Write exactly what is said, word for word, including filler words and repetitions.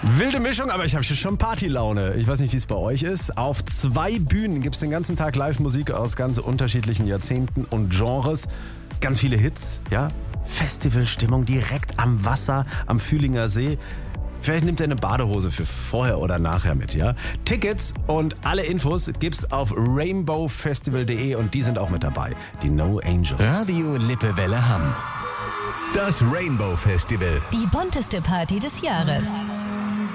Wilde Mischung, aber ich habe schon Partylaune. Ich weiß nicht, wie es bei euch ist. Auf zwei Bühnen gibt es den ganzen Tag Live-Musik aus ganz unterschiedlichen Jahrzehnten und Genres. Ganz viele Hits, ja. Festivalstimmung direkt am Wasser, am Fühlinger See. Vielleicht nimmt ihr eine Badehose für vorher oder nachher mit, ja? Tickets und alle Infos gibt's auf rainbow festival punkt de und die sind auch mit dabei. Die No Angels. Radio Lippewelle Hamm. Das Rainbow Festival. Die bunteste Party des Jahres.